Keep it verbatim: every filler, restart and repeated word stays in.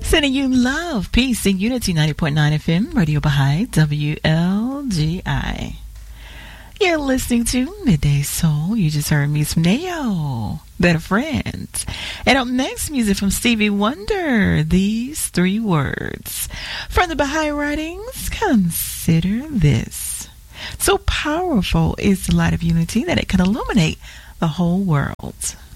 Sending you love, peace, and unity. Ninety point nine F M, Radio Baha'i, W L G I. You're listening to Midday Soul. You just heard me from Nayo, Better Friends. And up next, music from Stevie Wonder. These three words from the Baha'i writings. Consider this. So powerful is the light of unity that it can illuminate the whole world.